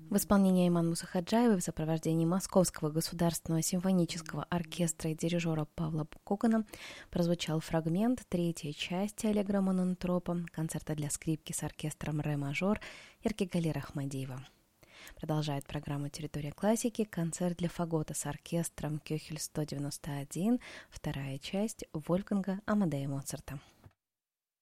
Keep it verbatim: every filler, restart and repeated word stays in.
В исполнении Айман Мусахаджаевой в сопровождении Московского государственного симфонического оркестра и дирижера Павла Когана прозвучал фрагмент третьей части Аллегро Монотропа концерта для скрипки с оркестром ре-мажор Эркегали Рахмадиева. Продолжает программу «Территория классики» концерт для фагота с оркестром Кёхель сто девяносто один, вторая часть Вольфганга Амадея Моцарта.